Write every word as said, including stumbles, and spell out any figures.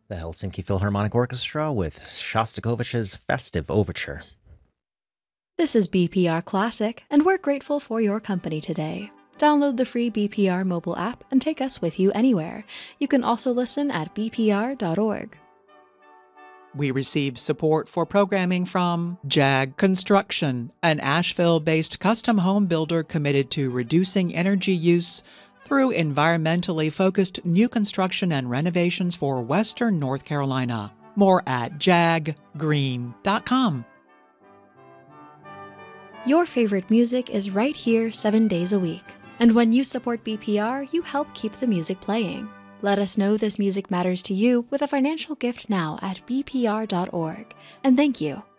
The Helsinki Philharmonic Orchestra with Shostakovich's Festive Overture. This is B P R Classic, and we're grateful for your company today. Download the free B P R mobile app and take us with you anywhere. You can also listen at b p r dot org. We receive support for programming from Jag Construction, an Asheville-based custom home builder committed to reducing energy use through environmentally focused new construction and renovations for Western North Carolina. More at jag green dot com. Your favorite music is right here seven days a week. And when you support B P R, you help keep the music playing. Let us know this music matters to you with a financial gift now at b p r dot org. And thank you.